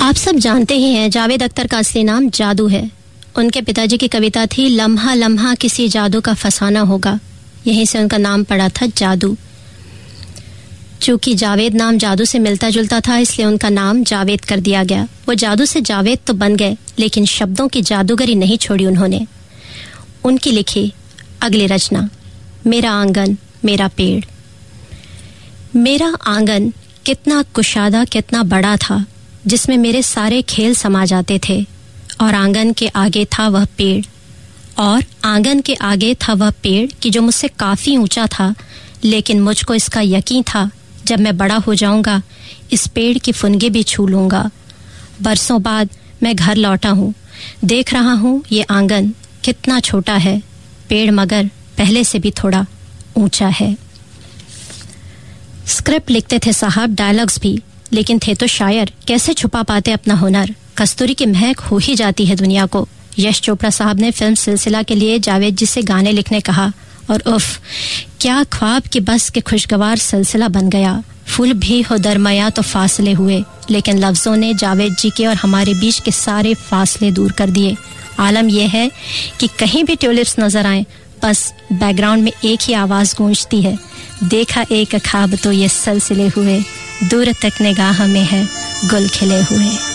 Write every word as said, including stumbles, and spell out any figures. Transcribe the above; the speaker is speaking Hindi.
आप सब जानते ही हैं जावेद अख्तर का असली नाम जादू है। उनके पिताजी की कविता थी लम्हा लम्हा किसी जादू का फसाना होगा, यहीं से उनका नाम पड़ा था जादू। चूंकि जावेद नाम जादू से मिलता जुलता था इसलिए उनका नाम जावेद कर दिया गया। वो जादू से जावेद तो बन गए लेकिन शब्दों की जादूगरी नहीं छोड़ी उन्होंने। उनकी लिखी अगली रचना मेरा आंगन मेरा पेड़। मेरा आंगन कितना कुशादा कितना बड़ा था, जिसमें मेरे सारे खेल समा जाते थे। और आंगन के आगे था वह पेड़ और आंगन के आगे था वह पेड़ कि जो मुझसे काफ़ी ऊंचा था, लेकिन मुझको इसका यकीन था जब मैं बड़ा हो जाऊंगा इस पेड़ की फुनगे भी छू लूंगा। बरसों बाद मैं घर लौटा हूँ, देख रहा हूँ ये आंगन कितना छोटा है, पेड़ मगर पहले से भी थोड़ा ऊंचा है। स्क्रिप्ट लिखते थे साहब, डायलॉग्स भी, लेकिन थे तो शायर, कैसे छुपा पाते अपना हुनर। कस्तूरी की महक हो ही जाती है दुनिया को। यश चोपड़ा साहब ने फिल्म सिलसिला के लिए जावेद जी से गाने लिखने कहा और उफ, क्या ख्वाब की बस के खुशगवार सिलसिला बन गया। फूल भी हो दरमया तो फासले हुए, लेकिन लफ्ज़ों ने जावेद जी के और हमारे बीच के सारे फासले दूर कर दिए। आलम यह है कि कहीं भी ट्यूलिप्स नजर आए, बस बैकग्राउंड में एक ही आवाज़ गूंजती है, देखा एक ख्वाब तो ये सिलसिले हुए, दूर तक निगाह में है गुल खिले हुए।